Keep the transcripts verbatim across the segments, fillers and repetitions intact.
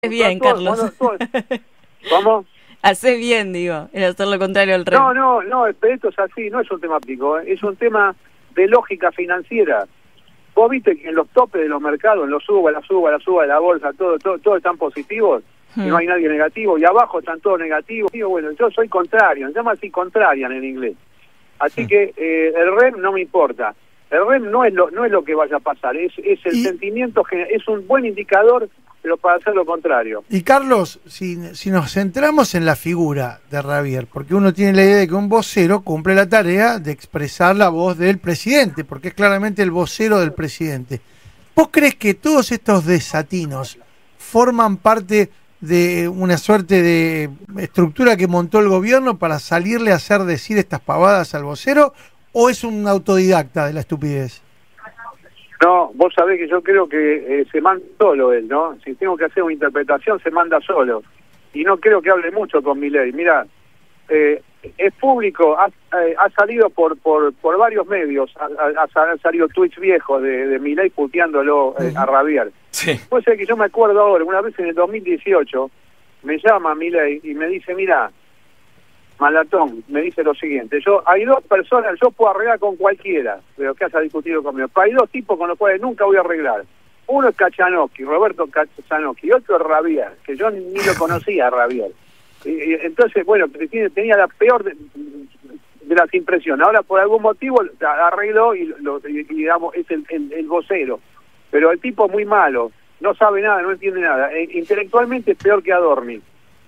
Bien, Carlos. Bueno, todo, ¿Cómo? Haces bien, digo, en hacer lo contrario al rey. No, no, no, esto es así, no es un tema pico, ¿eh? Es un tema de lógica financiera. Vos viste que en los topes de los mercados, en los suba, la suba, la suba de la bolsa, todo, todo, todo están positivos, hmm. y no hay nadie negativo, y abajo están todos negativos. Digo, bueno, yo soy contrario, se llama así contrarian en inglés. Así hmm. que eh, el R E M no me importa. El R E M no es lo, no es lo que vaya a pasar, es, es el y... sentimiento, es un buen indicador, pero para hacer lo contrario. Y Carlos, si, si nos centramos en la figura de Javier, porque uno tiene la idea de que un vocero cumple la tarea de expresar la voz del presidente, porque es claramente el vocero del presidente. ¿Vos crees que todos estos desatinos forman parte de una suerte de estructura que montó el gobierno para salirle a hacer decir estas pavadas al vocero, o es un autodidacta de la estupidez? No, vos sabés que yo creo que eh, se manda solo él, ¿no? Si tengo que hacer una interpretación, se manda solo. Y no creo que hable mucho con Milei. Mira, eh, es público, ha, eh, ha salido por por por varios medios, ha, ha, ha salido tweets viejos de, de Milei puteándolo eh, uh-huh. a Javier. Sí. Puede ser que yo me acuerdo ahora, una vez en el dos mil dieciocho, me llama Milei y me dice, mira, Malatón, me dice lo siguiete, yo hay dos personas, yo puedo arreglar con cualquiera de los que has discutido conmigo, pero hay dos tipos con los cuales nunca voy a arreglar. Uno es Kachanowski, Roberto Kachanowski, y otro es Javier, que yo ni, ni lo conocía a Javier. Y, y, entonces, bueno, tenía la peor de, de las impresiones. Ahora, por algún motivo, arregló y, lo, y, y digamos, es el, el, el vocero. Pero el tipo es muy malo, no sabe nada, no entiende nada. E, intelectualmente es peor que Adorni.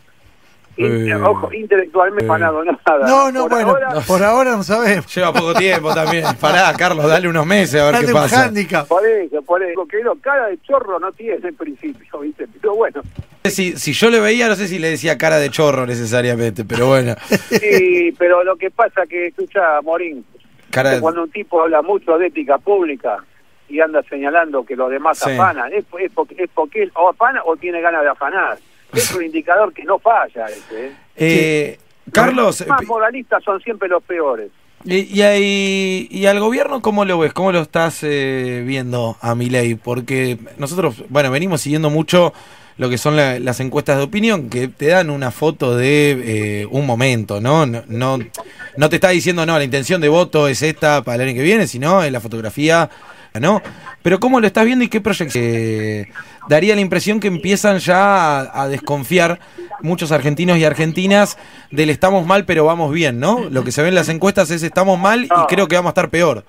In, eh, ojo, intelectualmente eh, para nada. No, no, por bueno, ahora, no, por ahora no sabemos. Lleva poco tiempo también. Pará, Carlos, dale unos meses a ver dale qué pasa. Handicap. Por eso, por eso, que no, cara de chorro no tiene en principio, ¿viste? Pero bueno. Si, si yo le veía, no sé si le decía cara de chorro necesariamente, pero bueno. Sí, pero lo que pasa que, escucha, Morín, cara de... cuando un tipo habla mucho de ética pública y anda señalando que los demás sí. afanan, es, es, porque, es porque él o afana o tiene ganas de afanar. Es un indicador que no falla ese, ¿eh? Eh, Carlos... Los más moralistas son siempre los peores. Y, y, y, y al gobierno, ¿cómo lo ves? ¿Cómo lo estás eh, viendo a Milei? Porque nosotros, bueno, venimos siguiendo mucho lo que son la, las encuestas de opinión, que te dan una foto de eh, un momento, ¿no? No, no no te está diciendo, no, la intención de voto es esta para el año que viene, sino es la fotografía, ¿no? Pero ¿cómo lo estás viendo y qué proyectos? Eh, daría la impresión que empiezan ya a, a desconfiar muchos argentinos y argentinas del estamos mal pero vamos bien, ¿no? Lo que se ve en las encuestas es estamos mal no. y creo que vamos a estar peor.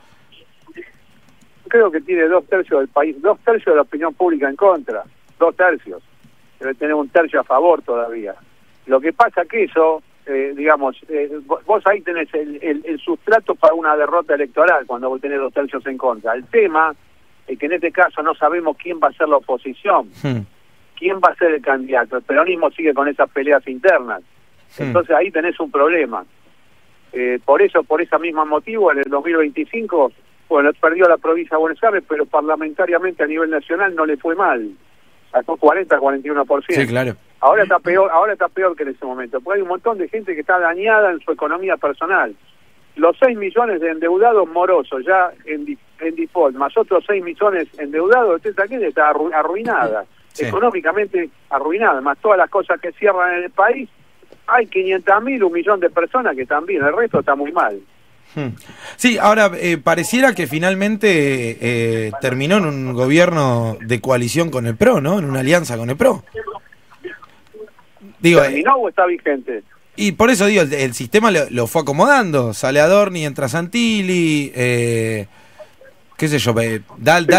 Creo que tiene dos tercios del país, dos tercios de la opinión pública en contra, dos tercios. Debe tener un tercio a favor todavía. Lo que pasa que eso, eh, digamos, eh, vos ahí tenés el, el, el sustrato para una derrota electoral cuando vos tenés dos tercios en contra. El tema es que en este caso no sabemos quién va a ser la oposición, hmm. quién va a ser el candidato. El peronismo sigue con esas peleas internas. Hmm. Entonces ahí tenés un problema. Eh, por eso, por ese mismo motivo, en el dos mil veinticinco, bueno, perdió la provincia de Buenos Aires, pero parlamentariamente a nivel nacional no le fue mal. Sacó cuarenta a cuarenta y uno por ciento. Sí, claro. Ahora está peor, ahora está peor que en ese momento, porque hay un montón de gente que está dañada en su economía personal. Los seis millones de endeudados morosos ya en, en default, más otros seis millones endeudados, usted aquí está arru arruinada, sí. económicamente arruinada, más todas las cosas que cierran en el país, hay quinientas mil, un millón de personas que están bien, el resto está muy mal. Sí, ahora eh, pareciera que finalmente eh, terminó en un gobierno de coalición con el P R O, ¿no? En una alianza con el P R O. Digo, ¿terminó eh, o está vigente? Y por eso digo, el, el sistema lo, lo fue acomodando. Sale Adorni, entra Santilli, eh, qué sé yo, eh, da, da